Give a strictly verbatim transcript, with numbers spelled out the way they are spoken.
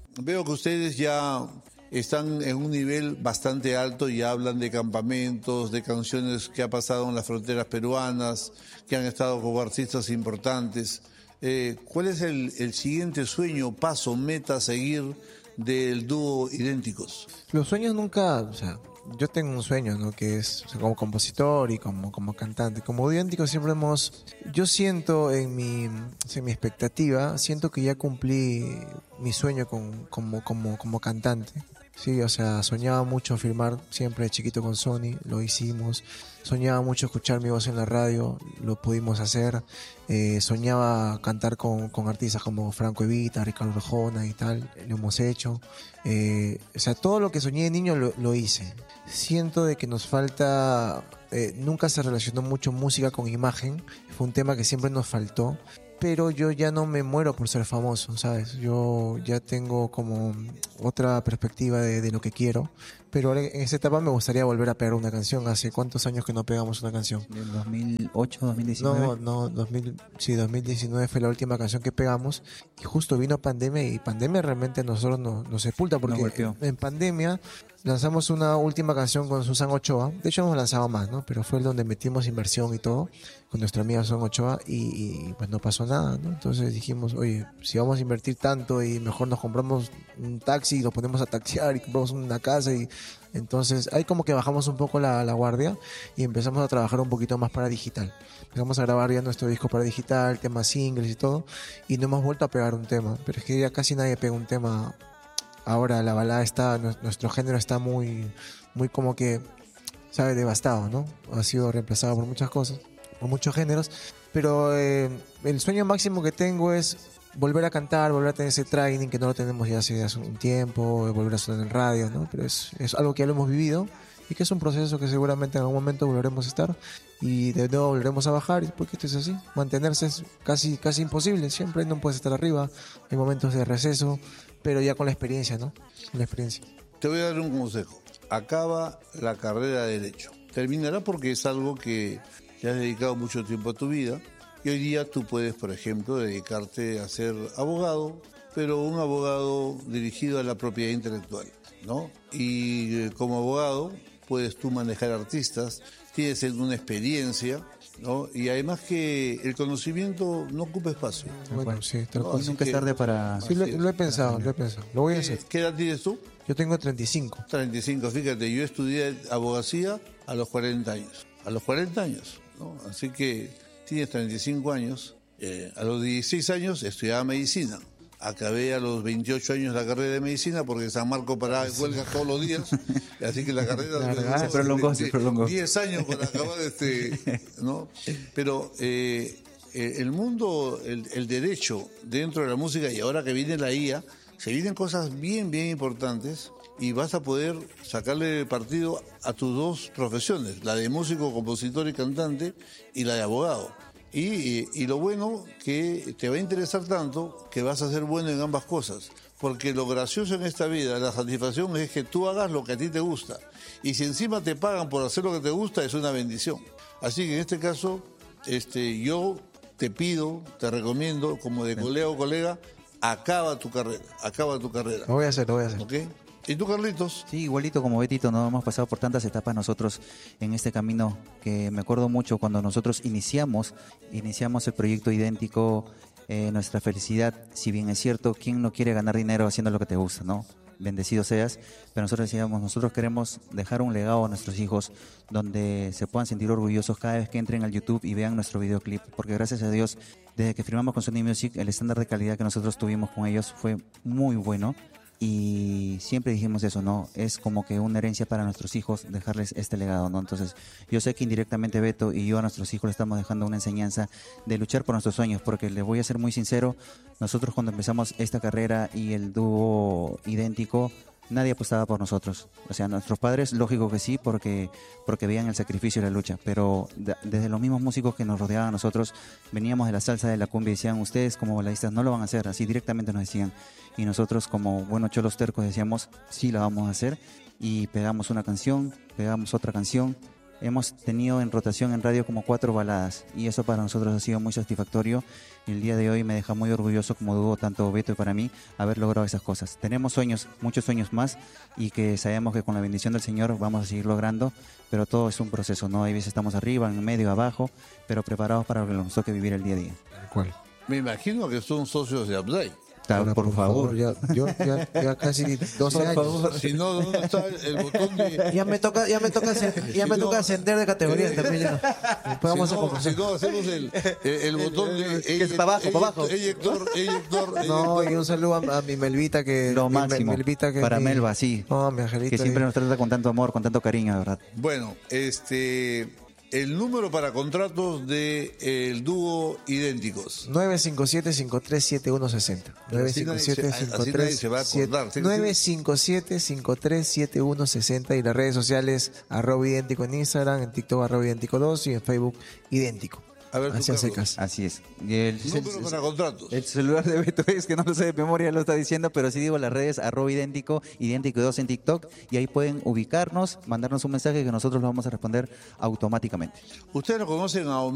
Veo que ustedes ya están en un nivel bastante alto y hablan de campamentos, de canciones que ha pasado en las fronteras peruanas, que han estado con artistas importantes. Eh, ¿Cuál es el, el siguiente sueño, paso, meta a seguir del dúo Idénticos? Los sueños nunca, o sea, yo tengo un sueño, ¿no? Que es, o sea, como compositor y como, como cantante. Como Idénticos siempre hemos, yo siento en mi, o sea, en mi expectativa, siento que ya cumplí mi sueño con, como, como, como cantante. Sí, o sea, soñaba mucho firmar siempre de chiquito con Sony, lo hicimos. Soñaba mucho escuchar mi voz en la radio, lo pudimos hacer. Eh, soñaba cantar con, con artistas como Franco Evita, Ricardo Arjona y tal, lo hemos hecho. Eh, o sea, todo lo que soñé de niño lo, lo hice. Siento de que nos falta, eh, nunca se relacionó mucho música con imagen, fue un tema que siempre nos faltó. Pero yo ya no me muero por ser famoso, ¿sabes? Yo ya tengo como otra perspectiva de, de lo que quiero. Pero ahora en esta etapa me gustaría volver a pegar una canción. ¿Hace cuántos años que no pegamos una canción? ¿Del dos mil ocho, dos mil diecinueve? No, no, dos mil, sí, dos mil diecinueve fue la última canción que pegamos. Y justo vino pandemia y pandemia realmente a nosotros nos, nos sepulta. Porque en, en pandemia lanzamos una última canción con Susan Ochoa. De hecho hemos lanzado más, ¿no? Pero fue donde metimos inversión y todo con nuestra amiga Susan Ochoa y, y pues no pasó nada, ¿no? Entonces dijimos, oye, si vamos a invertir tanto y mejor nos compramos un taxi y nos ponemos a taxiar y compramos una casa y entonces ahí como que bajamos un poco la, la guardia y empezamos a trabajar un poquito más para digital. Empezamos a grabar ya nuestro disco para digital, temas singles y todo, y no hemos vuelto a pegar un tema, pero es que ya casi nadie pega un tema. Ahora la balada está, nuestro género está muy, muy como que, ¿sabes? Devastado, ¿no? Ha sido reemplazado por muchas cosas, por muchos géneros, pero eh, el sueño máximo que tengo es volver a cantar, volver a tener ese training que no lo tenemos ya hace, hace un tiempo, volver a sonar en radio, ¿no? Pero es, es algo que ya lo hemos vivido y que es un proceso que seguramente en algún momento volveremos a estar y de nuevo volveremos a bajar, porque esto es así, mantenerse es casi, casi imposible, siempre no puedes estar arriba, hay momentos de receso, pero ya con la experiencia, ¿no? Con la experiencia. Te voy a dar un consejo. Acaba la carrera de Derecho. Terminará porque es algo que le has dedicado mucho tiempo a tu vida y hoy día tú puedes, por ejemplo, dedicarte a ser abogado, pero un abogado dirigido a la propiedad intelectual, ¿no? Y eh, como abogado puedes tú manejar artistas, tienes una experiencia, ¿no? Y además que el conocimiento no ocupa espacio. Bueno, sí, tal No, cual. Nunca es tarde para... Sí, lo, lo he pensado, lo he pensado. Lo voy a hacer. ¿Qué edad tienes tú? Yo tengo treinta y cinco. treinta y cinco, fíjate, yo estudié abogacía a los cuarenta años. A los cuarenta años, ¿no? Así que tienes treinta y cinco años. Eh, a los dieciséis años estudiaba medicina. Acabé a los veintiocho años la carrera de medicina porque San Marco paraba en huelga todos los días. Así que la carrera Larga, se prolongó, se prolongó. diez años para acabar este, ¿no? Pero eh, el mundo, el, el derecho dentro de la música y ahora que viene la I A, se vienen cosas bien, bien importantes y vas a poder sacarle partido a tus dos profesiones, la de músico, compositor y cantante y la de abogado. Y, y, y lo bueno que te va a interesar tanto que vas a ser bueno en ambas cosas. Porque lo gracioso en esta vida, la satisfacción es que tú hagas lo que a ti te gusta. Y si encima te pagan por hacer lo que te gusta, es una bendición. Así que en este caso, este, yo te pido, te recomiendo, como de colega o colega, acaba tu carrera, acaba tu carrera. Lo voy a hacer, lo voy a hacer. ¿Ok? ¿Y tú, Carlitos? Sí, igualito como Betito, no hemos pasado por tantas etapas nosotros en este camino que me acuerdo mucho cuando nosotros iniciamos, iniciamos el proyecto Idéntico, eh, nuestra felicidad, si bien es cierto, ¿quién no quiere ganar dinero haciendo lo que te gusta, no? Bendecido seas, pero nosotros decíamos, nosotros queremos dejar un legado a nuestros hijos donde se puedan sentir orgullosos cada vez que entren al YouTube y vean nuestro videoclip, porque gracias a Dios, desde que firmamos con Sony Music, el estándar de calidad que nosotros tuvimos con ellos fue muy bueno. Y siempre dijimos eso, ¿no? Es como que una herencia para nuestros hijos dejarles este legado, ¿no? Entonces, yo sé que indirectamente Beto y yo a nuestros hijos le estamos dejando una enseñanza de luchar por nuestros sueños, porque les voy a ser muy sincero, nosotros cuando empezamos esta carrera y el dúo Idéntico, nadie apostaba por nosotros. O sea, nuestros padres, lógico que sí, porque porque veían el sacrificio y la lucha, pero de, desde los mismos músicos que nos rodeaban a nosotros, veníamos de la salsa, de la cumbia y decían, ustedes como bailadistas no lo van a hacer, así directamente nos decían. Y nosotros como buenos cholos tercos decíamos, sí, la vamos a hacer. Y pegamos una canción, pegamos otra canción hemos tenido en rotación en radio como cuatro baladas y eso para nosotros ha sido muy satisfactorio. El día de hoy me deja muy orgulloso como dúo, tanto Beto y para mí, haber logrado esas cosas. Tenemos sueños, muchos sueños más y que sabemos que con la bendición del Señor vamos a seguir logrando, pero todo es un proceso, ¿no? Hay veces estamos arriba, en medio, abajo, pero preparados para lo que nos toque vivir el día a día. ¿Cuál? Me imagino que son socios de Upside. Ahora, por, por favor, favor ya, yo ya, ya casi doce por años. favor. Si no, ¿dónde está el botón de...? Ya me toca, ya me toca, ya me Si toca no- ascender de categoría también ya. Después vamos si, a no, conversar. si no, hacemos el, el, el botón de... Que es para abajo, para abajo. Eyector, eyector, No, eyector. y un saludo a, a mi Melvita que lo mi máximo. Melvita que Para mi- Melba, sí. No, mi angelita. Que siempre y- nos trata con tanto amor, con tanto cariño, de verdad. Bueno, este... El número para contratos de el dúo Idénticos. nueve cinco siete, cinco tres siete uno seis cero. nueve cinco siete, cinco Así nadie se va a acordar. nueve cinco siete, cinco tres siete uno seis cero y las redes sociales arroba idéntico en Instagram, en TikTok arroba idéntico dos y en Facebook idéntico. A ver, tú, Hacia Carlos. secas. Así es. Y el, Número el- para contratos. el celular de Beto es que no lo sé de memoria, lo está diciendo, pero sí digo las redes arroba idéntico, idéntico dos en TikTok y ahí pueden ubicarnos, mandarnos un mensaje que nosotros lo vamos a responder automáticamente. Ustedes lo conocen a